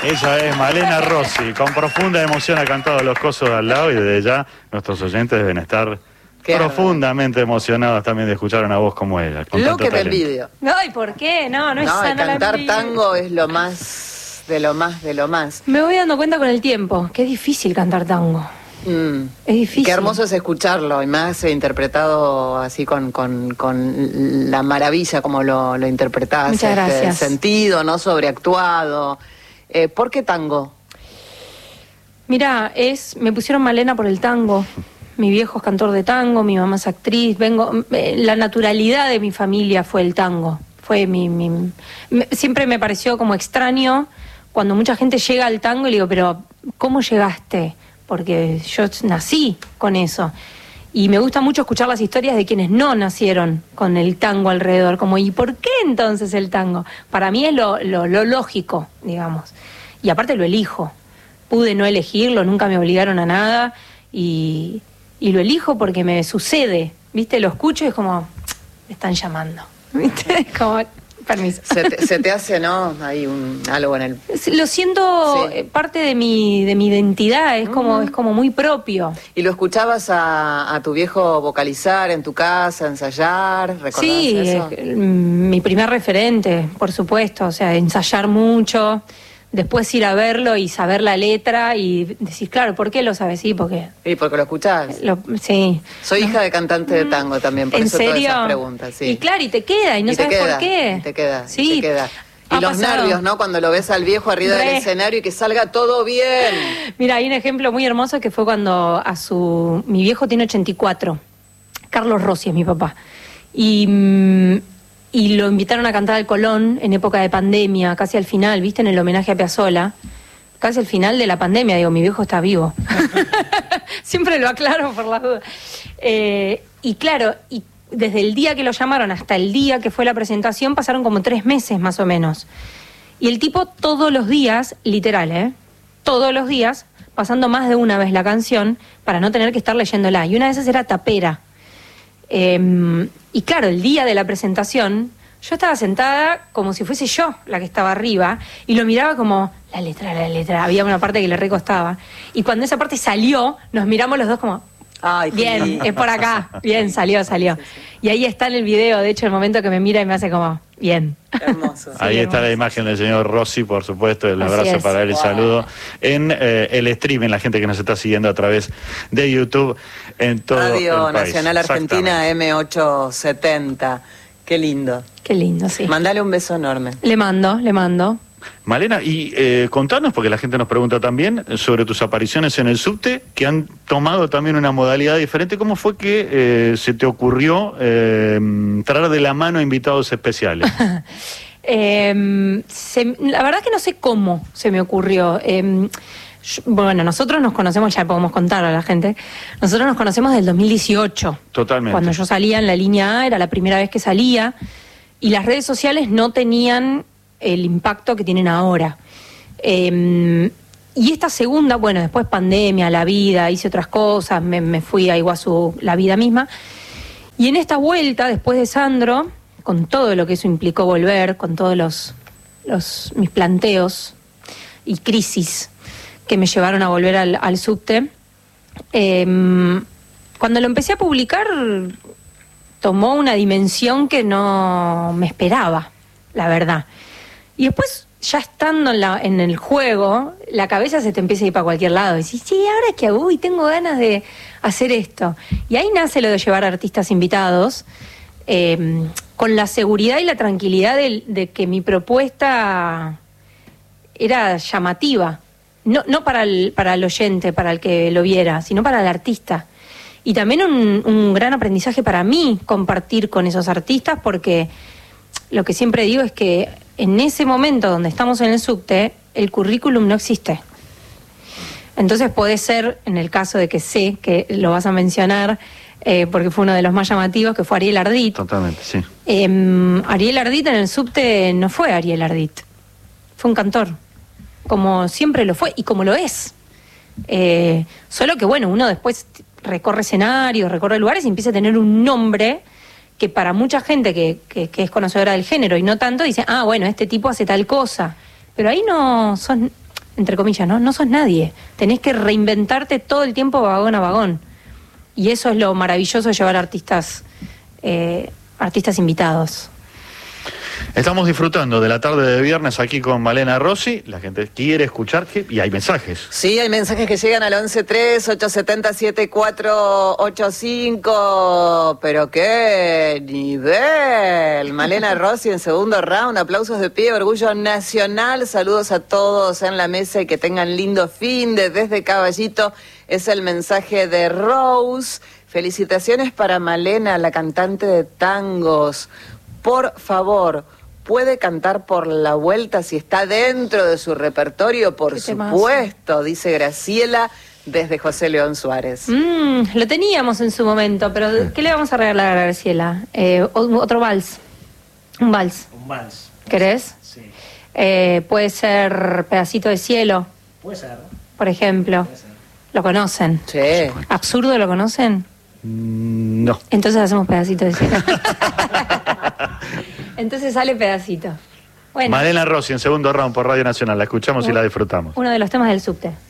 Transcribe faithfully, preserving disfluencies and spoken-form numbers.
Ella es Malena Rossi, con profunda emoción ha cantado Los Cosos de al lado y desde ya nuestros oyentes deben estar Qué profundamente arde. emocionados también de escuchar una voz como ella. Con lo que te envidio. No, ¿y por qué? No, no, no es sana la cantar tango es lo más, de lo más, de lo más. Me voy dando cuenta con el tiempo que es difícil cantar tango. Mm. Es difícil. Qué hermoso es escucharlo, y más interpretado así con, con, con la maravilla como lo, lo interpretás. Muchas gracias. Este, sentido, no sobreactuado. Eh, ¿Por qué tango? Mirá, es, me pusieron Malena por el tango. Mi viejo es cantor de tango, mi mamá es actriz. Vengo, eh, la naturalidad de mi familia fue el tango. Fue mi, mi, me, siempre me pareció como extraño cuando mucha gente llega al tango y le digo, pero ¿cómo llegaste? Porque yo nací con eso. Y me gusta mucho escuchar las historias de quienes no nacieron con el tango alrededor. Como, ¿y por qué entonces el tango? Para mí es lo, lo, lo lógico, digamos. Y aparte lo elijo. Pude no elegirlo, nunca me obligaron a nada. Y, y lo elijo porque me sucede. ¿Viste? Lo escucho y es como, me están llamando. ¿Viste? Como... Permiso. Se te, se te hace, ¿no? Hay un algo en el... Lo siento sí. parte de mi de mi identidad, es, mm. como, es como muy propio. ¿Y lo escuchabas a, a tu viejo vocalizar en tu casa, ensayar? ¿Recordás sí, eso? Eh, mi primer referente, por supuesto, o sea, ensayar mucho, después ir a verlo y saber la letra y decir, claro, ¿por qué lo sabes? Sí, porque... Sí, porque lo escuchás. Lo, sí. Soy hija de cantante de tango también, por ¿En eso serio? todas esas preguntas. Sí. Y claro, y te queda, y no y sabes queda, por qué. Y te queda, sí. te queda. Y ha los pasado. nervios, ¿no? Cuando lo ves al viejo arriba Re. del escenario y que salga todo bien. Mira, hay un ejemplo muy hermoso que fue cuando a su... Mi viejo tiene ochenta y cuatro. Carlos Rossi es mi papá. Y... Y lo invitaron a cantar al Colón en época de pandemia, casi al final, ¿viste? En el homenaje a Piazzolla. Casi al final de la pandemia, digo, mi viejo está vivo. Siempre lo aclaro por las dudas. Eh, y claro, y desde el día que lo llamaron hasta el día que fue la presentación pasaron como tres meses más o menos. Y el tipo todos los días, literal, ¿eh? Todos los días, pasando más de una vez la canción para no tener que estar leyéndola. Y una de esas era Tapera. Eh, y claro, el día de la presentación, yo estaba sentada como si fuese yo la que estaba arriba y lo miraba como, la letra, la letra, había una parte que le recostaba. Y cuando esa parte salió, nos miramos los dos como, ay, bien, lindo. Es por acá, bien, salió, salió. Sí, sí, sí. Y ahí está en el video, de hecho, el momento que me mira y me hace como, bien. Hermoso. Ahí sí, está hermoso. La imagen del señor Rossi, por supuesto, el abrazo es. para él y wow. saludo en eh, el streaming, la gente que nos está siguiendo a través de YouTube en todo Radio el país. Nacional Argentina eme ochocientos setenta. Qué lindo. Qué lindo, sí. Mandale un beso enorme. Le mando, le mando. Malena, y eh, contanos, porque la gente nos pregunta también, sobre tus apariciones en el subte, que han tomado también una modalidad diferente. ¿Cómo fue que eh, se te ocurrió eh, traer de la mano a invitados especiales? eh, se, la verdad que no sé cómo se me ocurrió. Eh, yo, bueno, nosotros nos conocemos, ya podemos contar a la gente, nosotros nos conocemos del dos mil dieciocho. Totalmente. Cuando yo salía en la línea A, era la primera vez que salía, y las redes sociales no tenían el impacto que tienen ahora. Eh, y esta segunda, bueno, después pandemia, la vida, hice otras cosas, me, me fui a Iguazú, la vida misma. Y en esta vuelta, después de Sandro, con todo lo que eso implicó volver, con todos los, los mis planteos y crisis que me llevaron a volver al, al subte, eh, cuando lo empecé a publicar, tomó una dimensión que no me esperaba, la verdad. Y después, ya estando en, la, en el juego, la cabeza se te empieza a ir para cualquier lado. Y decís, sí, ahora es que uy, tengo ganas de hacer esto. Y ahí nace lo de llevar artistas invitados, eh, con la seguridad y la tranquilidad de, de que mi propuesta era llamativa. No, no para el, para el oyente, para el que lo viera, sino para el artista. Y también un, un gran aprendizaje para mí compartir con esos artistas, porque lo que siempre digo es que en ese momento donde estamos en el subte, el currículum no existe. Entonces puede ser, en el caso de que sé que lo vas a mencionar, eh, porque fue uno de los más llamativos, que fue Ariel Ardit. Totalmente, sí. Eh, Ariel Ardit en el subte no fue Ariel Ardit, fue un cantor, como siempre lo fue y como lo es. Eh, solo que bueno, uno después recorre escenarios, recorre lugares y empieza a tener un nombre que para mucha gente que, que, que es conocedora del género y no tanto, dice, ah, bueno, este tipo hace tal cosa. Pero ahí no son, entre comillas, ¿no? No sos nadie. Tenés que reinventarte todo el tiempo vagón a vagón. Y eso es lo maravilloso de llevar artistas, eh, artistas invitados. Estamos disfrutando de la tarde de viernes aquí con Malena Rossi. La gente quiere escuchar que, y hay mensajes. Sí, hay mensajes que llegan al once tres, ocho siete cero, siete cuatro ocho cinco. Pero qué nivel. Malena Rossi en segundo round. Aplausos de pie, orgullo nacional. Saludos a todos en la mesa y que tengan lindo fin de desde Caballito. Es el mensaje de Rose. Felicitaciones para Malena, la cantante de tangos. Por favor, ¿puede cantar por la vuelta si está dentro de su repertorio? Por supuesto, dice Graciela desde José León Suárez. Mm, lo teníamos en su momento, pero ¿qué le vamos a regalar a Graciela? Eh, otro vals. Un vals. Un vals. ¿Querés? Sí. Eh, puede ser Pedacito de Cielo. Puede ser. Por ejemplo. Puede ser. ¿Lo conocen? Sí. ¿Absurdo lo conocen? Mm, no. Entonces hacemos Pedacito de Cielo. Entonces sale Pedacito. Bueno, Malena Rossi en segundo round por Radio Nacional. La escuchamos y la disfrutamos. uno de los temas del subte.